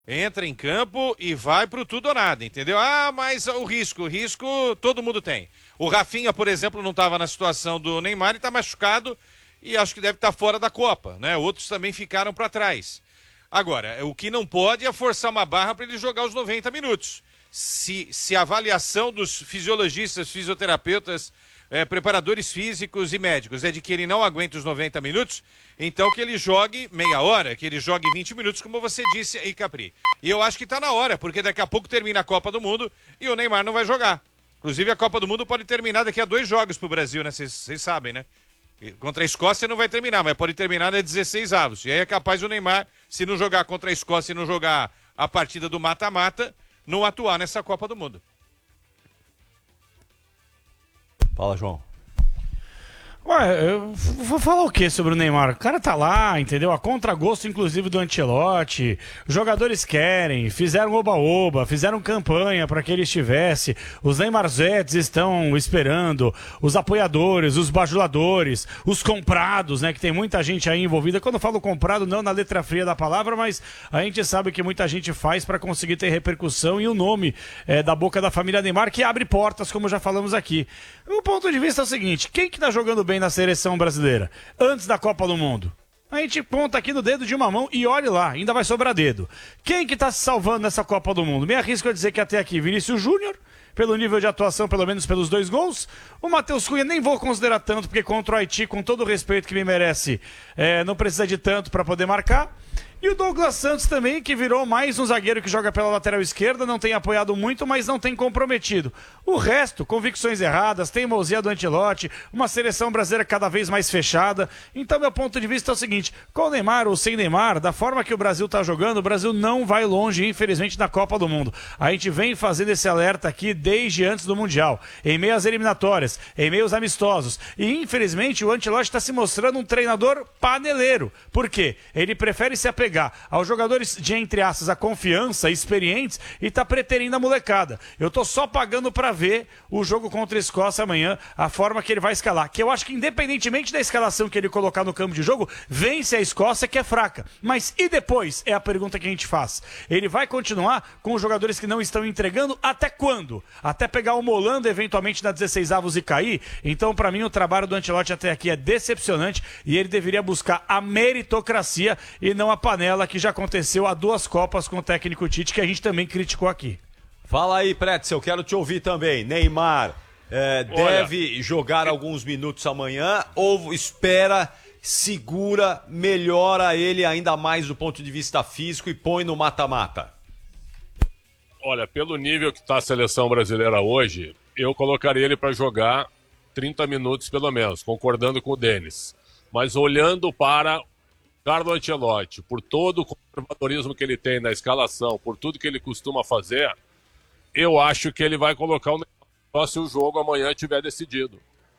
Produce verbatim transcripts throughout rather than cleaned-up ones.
Entra em campo e vai pro tudo ou nada, entendeu? Ah, mas o risco, o risco todo mundo tem. O Rafinha, por exemplo, não estava na situação do Neymar e está machucado e acho que deve estar tá fora da Copa, né? Outros também ficaram para trás. Agora, o que não pode é forçar uma barra para ele jogar os noventa minutos. Se, se a avaliação dos fisiologistas, fisioterapeutas, é, preparadores físicos e médicos é de que ele não aguenta os noventa minutos, então que ele jogue meia hora, que ele jogue vinte minutos, como você disse aí, Capri. E eu acho que está na hora, porque daqui a pouco termina a Copa do Mundo e o Neymar não vai jogar. Inclusive a Copa do Mundo pode terminar daqui a dois jogos pro Brasil, né? Vocês sabem, né? Contra a Escócia não vai terminar, mas pode terminar né, dezesseis avos. E aí é capaz o Neymar, se não jogar contra a Escócia e não jogar a partida do mata-mata, não atuar nessa Copa do Mundo. Fala, João. Ué, eu vou falar o que sobre o Neymar? O cara tá lá, entendeu? A contragosto, inclusive, do Ancelotti. Os jogadores querem, fizeram oba-oba, fizeram campanha para que ele estivesse. Os Neymarzetes estão esperando. Os apoiadores, os bajuladores, os comprados, né? Que tem muita gente aí envolvida. Quando eu falo comprado, não na letra fria da palavra, mas a gente sabe que muita gente faz para conseguir ter repercussão e o nome é, da boca da família Neymar, que abre portas, como já falamos aqui. O ponto de vista é o seguinte: quem que tá jogando bem na seleção brasileira antes da Copa do Mundo? A gente conta aqui no dedo de uma mão e olhe lá, ainda vai sobrar dedo. Quem que tá se salvando nessa Copa do Mundo? Me arrisco a dizer que até aqui Vinícius Júnior, pelo nível de atuação, pelo menos pelos dois gols. O Matheus Cunha nem vou considerar tanto, porque contra o Haiti, com todo o respeito que me merece, é, não precisa de tanto para poder marcar. E o Douglas Santos também, que virou mais um zagueiro que joga pela lateral esquerda, não tem apoiado muito, mas não tem comprometido. O resto, convicções erradas, teimosia do Ancelotti, uma seleção brasileira cada vez mais fechada. Então, meu ponto de vista é o seguinte: com o Neymar ou sem Neymar, da forma que o Brasil está jogando, o Brasil não vai longe, infelizmente, na Copa do Mundo. A gente vem fazendo esse alerta aqui desde antes do Mundial, em meio às eliminatórias, em meio aos amistosos. E, infelizmente, o Ancelotti está se mostrando um treinador paneleiro. Por quê? Ele prefere se apegar aos jogadores de, entre aspas, a confiança, experientes, e tá preterindo a molecada. Eu tô só pagando pra ver o jogo contra a Escócia amanhã, a forma que ele vai escalar. Que eu acho que, independentemente da escalação que ele colocar no campo de jogo, vence a Escócia, que é fraca. Mas e depois? É a pergunta que a gente faz. Ele vai continuar com os jogadores que não estão entregando até quando? Até pegar o Molando, eventualmente, na dezesseis avos e cair? Então, pra mim, o trabalho do Ancelotti até aqui é decepcionante e ele deveria buscar a meritocracia e não a panela que já aconteceu há duas Copas com o técnico Tite, que a gente também criticou aqui. Fala aí, Pretzel, eu quero te ouvir também. Neymar é, deve jogar alguns minutos amanhã ou espera, segura, melhora ele ainda mais do ponto de vista físico e põe no mata-mata? Olha, pelo nível que está a seleção brasileira hoje, eu colocaria ele para jogar trinta minutos pelo menos, concordando com o Denis. Mas olhando para Carlo Ancelotti, por todo o conservadorismo que ele tem na escalação, por tudo que ele costuma fazer, eu acho que ele vai colocar o Neymar se o jogo amanhã tiver decidido.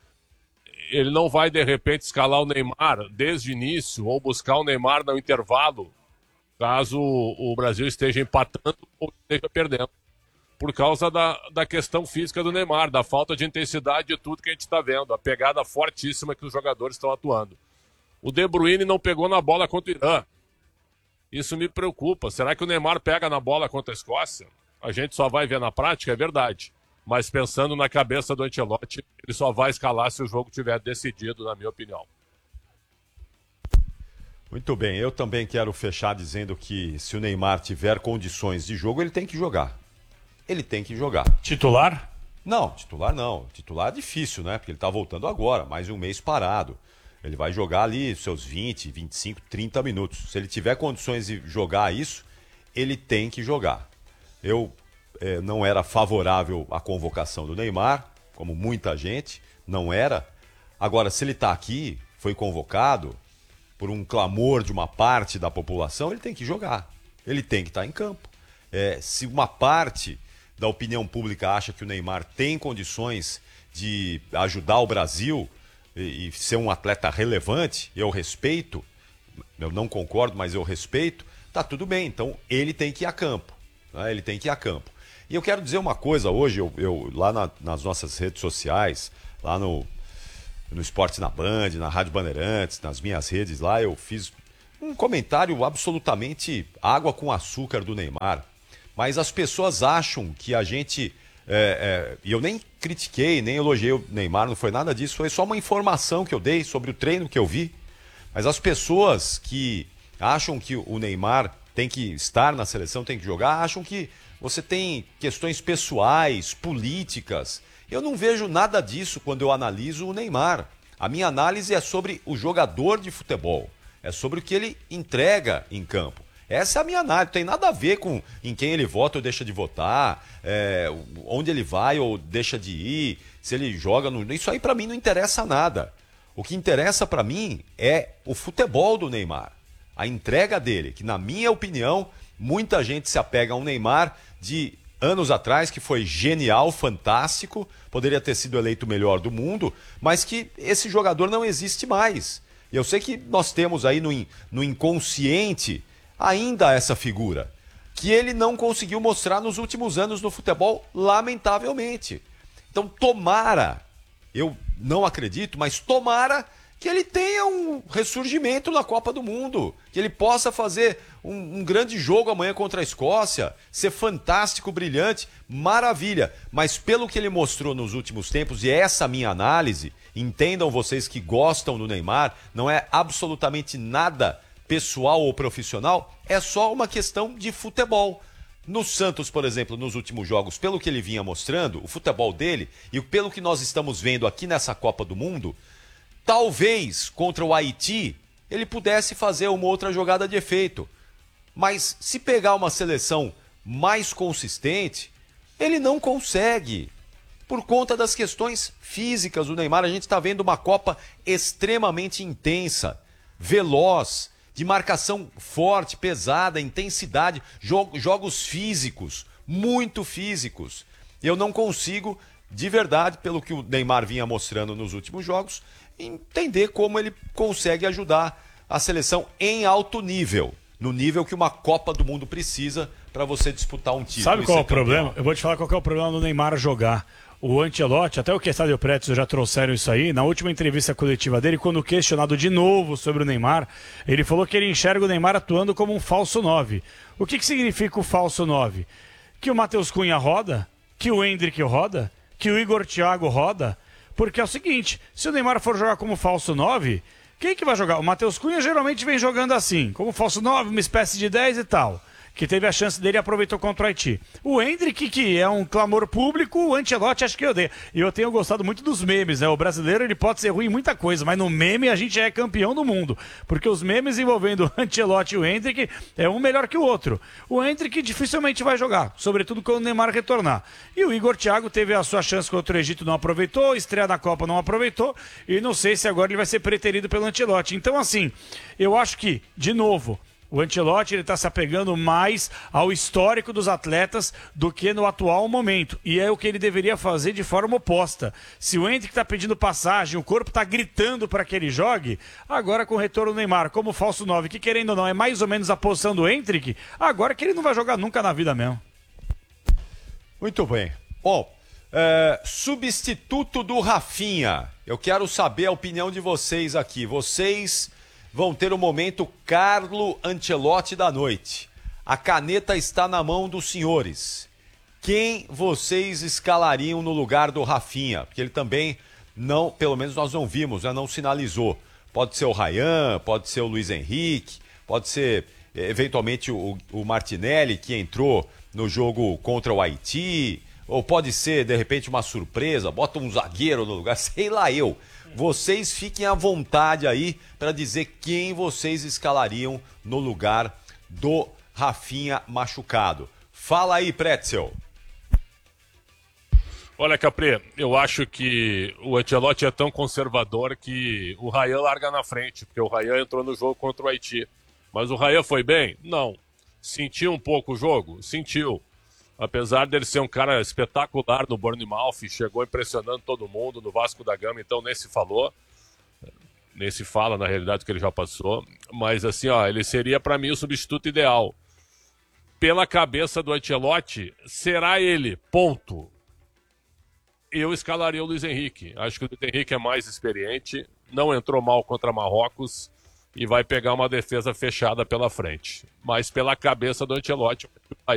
Ele não vai, de repente, escalar o Neymar desde o início ou buscar o Neymar no intervalo, caso o Brasil esteja empatando ou esteja perdendo, por causa da, da questão física do Neymar, da falta de intensidade de tudo que a gente está vendo, a pegada fortíssima que os jogadores estão atuando. O De Bruyne não pegou na bola contra o Irã. Isso me preocupa. Será que o Neymar pega na bola contra a Escócia? A gente só vai ver na prática, é verdade. Mas pensando na cabeça do Ancelotti, ele só vai escalar se o jogo tiver decidido, na minha opinião. Muito bem, eu também quero fechar dizendo que se o Neymar tiver condições de jogo, ele tem que jogar. Ele tem que jogar. Titular? Não, titular não. Titular é difícil, né? Porque ele está voltando agora, mais um mês parado. Ele vai jogar ali seus vinte, vinte e cinco, trinta minutos. Se ele tiver condições de jogar isso, ele tem que jogar. Eu eh, não era favorável à convocação do Neymar, como muita gente, não era. Agora, se ele está aqui, foi convocado por um clamor de uma parte da população, ele tem que jogar. Ele tem que estar em campo. Eh, se uma parte da opinião pública acha que o Neymar tem condições de ajudar o Brasil e ser um atleta relevante, eu respeito, eu não concordo, mas eu respeito, tá tudo bem, então ele tem que ir a campo, né? Ele tem que ir a campo. E eu quero dizer uma coisa hoje, eu, eu lá na, nas nossas redes sociais, lá no, no Esporte na Band, na Rádio Bandeirantes, nas minhas redes lá, eu fiz um comentário absolutamente água com açúcar do Neymar. Mas as pessoas acham que a gente... É, é, e eu nem critiquei, nem elogiei o Neymar, não foi nada disso. Foi só uma informação que eu dei sobre o treino que eu vi. Mas as pessoas que acham que o Neymar tem que estar na seleção, tem que jogar, acham que você tem questões pessoais, políticas. Eu não vejo nada disso quando eu analiso o Neymar. A minha análise é sobre o jogador de futebol. É sobre o que ele entrega em campo. Essa é a minha análise. Não tem nada a ver com em quem ele vota ou deixa de votar, é, onde ele vai ou deixa de ir, se ele joga. No... Isso aí pra mim não interessa nada. O que interessa pra mim é o futebol do Neymar. A entrega dele, que na minha opinião, muita gente se apega ao Neymar de anos atrás, que foi genial, fantástico, poderia ter sido eleito o melhor do mundo, mas que esse jogador não existe mais. E eu sei que nós temos aí no, no inconsciente ainda essa figura, que ele não conseguiu mostrar nos últimos anos no futebol, lamentavelmente. Então tomara, eu não acredito, mas tomara que ele tenha um ressurgimento na Copa do Mundo, que ele possa fazer um, um grande jogo amanhã contra a Escócia, ser fantástico, brilhante, maravilha. Mas pelo que ele mostrou nos últimos tempos, e essa minha análise, entendam vocês que gostam do Neymar, não é absolutamente nada pessoal ou profissional, é só uma questão de futebol. No Santos, por exemplo, nos últimos jogos, pelo que ele vinha mostrando, o futebol dele, e pelo que nós estamos vendo aqui nessa Copa do Mundo, talvez contra o Haiti ele pudesse fazer uma outra jogada de efeito. Mas se pegar uma seleção mais consistente, ele não consegue. Por conta das questões físicas do Neymar, a gente está vendo uma Copa extremamente intensa, veloz, de marcação forte, pesada, intensidade, jo- jogos físicos, muito físicos. Eu não consigo, de verdade, pelo que o Neymar vinha mostrando nos últimos jogos, entender como ele consegue ajudar a seleção em alto nível, no nível que uma Copa do Mundo precisa para você disputar um título. Sabe qual é o campeão. problema? Eu vou te falar qual que é o problema do Neymar jogar. O Ancelotti, até o Questada e o Pretzel já trouxeram isso aí. Na última entrevista coletiva dele, quando questionado de novo sobre o Neymar, ele falou que ele enxerga o Neymar atuando como um falso nove. O que, que significa o falso nove? Que o Matheus Cunha roda, que o Endrick roda, que o Igor Thiago roda. Porque é o seguinte, se o Neymar for jogar como falso nove, quem que vai jogar? O Matheus Cunha geralmente vem jogando assim, como falso nove, uma espécie de dez e tal. Que teve a chance dele e aproveitou contra o Haiti. O Endrick, que é um clamor público, o Ancelotti acho que odeia. E eu tenho gostado muito dos memes, né? O brasileiro ele pode ser ruim em muita coisa, mas no meme a gente é campeão do mundo. Porque os memes envolvendo o Ancelotti e o Endrick é um melhor que o outro. O Endrick dificilmente vai jogar, sobretudo quando o Neymar retornar. E o Igor Thiago teve a sua chance contra o Egito, não aproveitou, estreia na Copa não aproveitou, e não sei se agora ele vai ser preterido pelo Ancelotti. Então assim, eu acho que, de novo, o Ancelotti está se apegando mais ao histórico dos atletas do que no atual momento. E é o que ele deveria fazer de forma oposta. Se o Endrick está pedindo passagem, o corpo está gritando para que ele jogue, agora com o retorno do Neymar como falso nove, que querendo ou não é mais ou menos a posição do Endrick, agora que ele não vai jogar nunca na vida mesmo. Muito bem. Bom, é, substituto do Rafinha. Eu quero saber a opinião de vocês aqui. Vocês vão ter o momento Carlo Ancelotti da noite. A caneta está na mão dos senhores. Quem vocês escalariam no lugar do Rafinha? Porque ele também não, pelo menos nós não vimos, né? Não sinalizou. Pode ser o Ryan, pode ser o Luiz Henrique, pode ser eventualmente o, o Martinelli, que entrou no jogo contra o Haiti, ou pode ser de repente uma surpresa, bota um zagueiro no lugar, sei lá eu. Vocês fiquem à vontade aí para dizer quem vocês escalariam no lugar do Rafinha machucado. Fala aí, Pretzel. Olha, Capri, eu acho que o Ancelotti é tão conservador que o Ryan larga na frente, porque o Ryan entrou no jogo contra o Haiti. Mas o Ryan foi bem? Não. Sentiu um pouco o jogo? Sentiu. Apesar dele ser um cara espetacular no Bournemouth, chegou impressionando todo mundo no Vasco da Gama, então nem se falou, nem se fala na realidade que ele já passou, mas assim, ó, ele seria para mim o substituto ideal. Pela cabeça do Ancelotti, será ele, ponto. Eu escalaria o Luiz Henrique, acho que o Luiz Henrique é mais experiente, não entrou mal contra Marrocos, e vai pegar uma defesa fechada pela frente. Mas pela cabeça do Ancelotti,